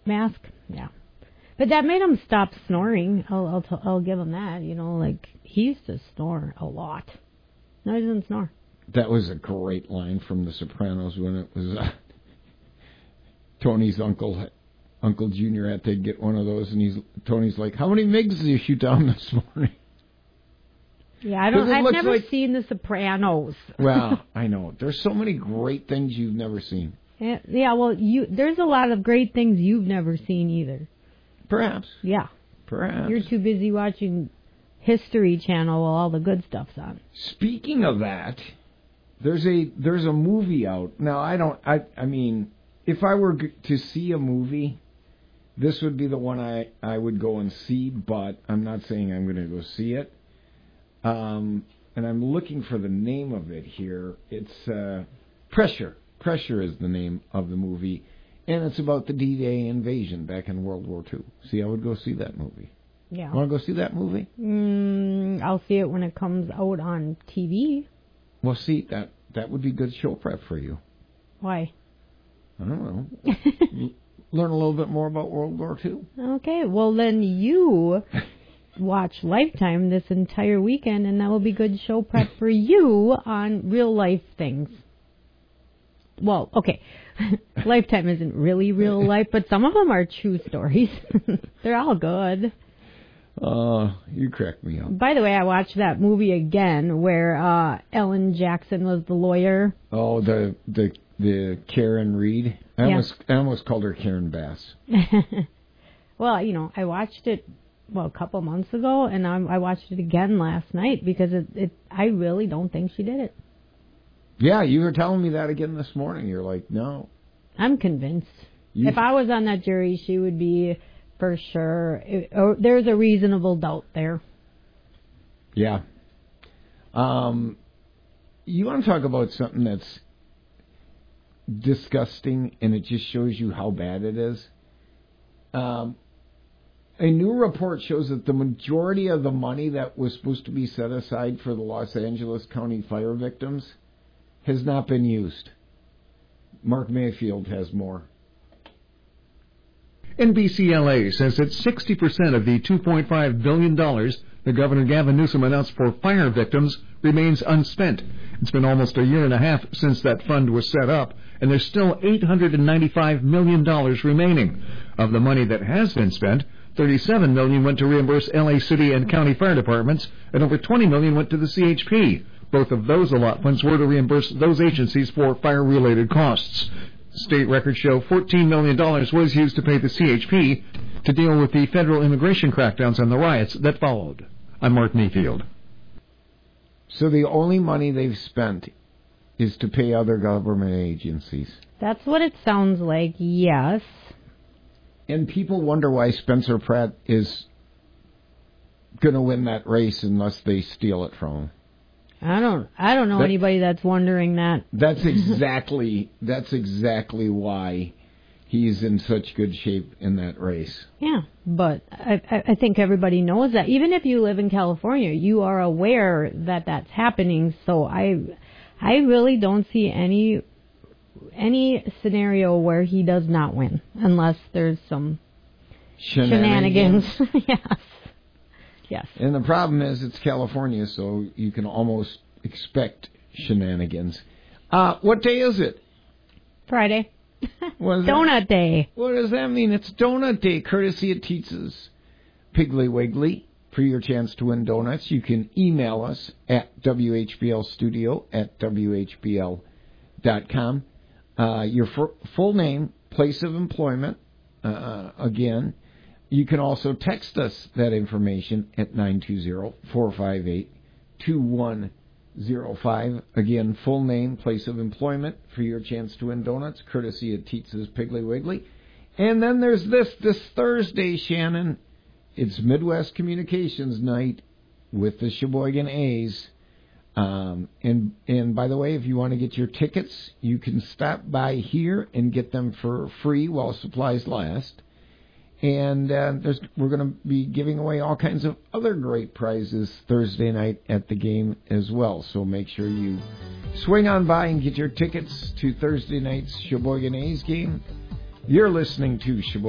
mask. Yeah. But that made him stop snoring. I'll give him that. You know, like, he used to snore a lot. No, he doesn't snore. That was a great line from The Sopranos when it was Tony's uncle Junior had to get one of those, and Tony's like, "How many MiGs did you shoot down this morning?" Yeah, I've never seen The Sopranos. Well, I know. There's so many great things you've never seen. Yeah, well, there's a lot of great things you've never seen either. Perhaps. Yeah. Perhaps. You're too busy watching History Channel while all the good stuff's on. Speaking of that, there's a movie out. Now, I mean, if I were to see a movie, this would be the one I would go and see, but I'm not saying I'm going to go see it. And I'm looking for the name of it here. It's Pressure. Pressure is the name of the movie. And it's about the D-Day invasion back in World War II. See, I would go see that movie. Yeah. Want to go see that movie? I'll see it when it comes out on TV. Well, see, that would be good show prep for you. Why? I don't know. Learn a little bit more about World War II. Okay, well then you watch Lifetime this entire weekend, and that will be good show prep for you on real life things. Well, okay, Lifetime isn't really real life, but some of them are true stories. They're all good. You crack me up. By the way, I watched that movie again where Ellen Jackson was the lawyer. Oh, the Karen Reed. I almost called her Karen Bass. Well, you know, I watched it a couple months ago, and I watched it again last night because I really don't think she did it. Yeah, you were telling me that again this morning. You're like, no. I'm convinced. If I was on that jury, she would be for sure. There's a reasonable doubt there. Yeah. You want to talk about something that's disgusting, and it just shows you how bad it is? A new report shows that the majority of the money that was supposed to be set aside for the Los Angeles County fire victims has not been used. Mark Mayfield has more. NBCLA says that 60% of the $2.5 billion that Governor Gavin Newsom announced for fire victims remains unspent. It's been almost a year and a half since that fund was set up, and there's still $895 million remaining. Of the money that has been spent, $37 million went to reimburse LA City and county fire departments, and over $20 million went to the CHP. Both of those allotments were to reimburse those agencies for fire-related costs. State records show $14 million was used to pay the CHP to deal with the federal immigration crackdowns and the riots that followed. I'm Mark Mayfield. So the only money they've spent is to pay other government agencies. That's what it sounds like, yes. And people wonder why Spencer Pratt is going to win that race unless they steal it from him. I don't know anybody that's wondering that. That's exactly why he's in such good shape in that race. Yeah, but I think everybody knows that. Even if you live in California, you are aware that that's happening. So I really don't see any scenario where he does not win, unless there's some shenanigans. Yes. And the problem is it's California, so you can almost expect shenanigans. What day is it? Friday. Donut Day. What does that mean? It's Donut Day, courtesy of Teetsa's Piggly Wiggly. For your chance to win donuts, you can email us at whblstudio@whbl.com. Your full name, place of employment, again. You can also text us that information at 920-458-2105. Again, full name, place of employment for your chance to win donuts, courtesy of Teetsa's Piggly Wiggly. And then there's this Thursday, Shannon. It's Midwest Communications Night with the Sheboygan A's. And by the way, if you want to get your tickets, you can stop by here and get them for free while supplies last. And we're going to be giving away all kinds of other great prizes Thursday night at the game as well. So make sure you swing on by and get your tickets to Thursday night's Sheboygan A's game. You're listening to Sheboygan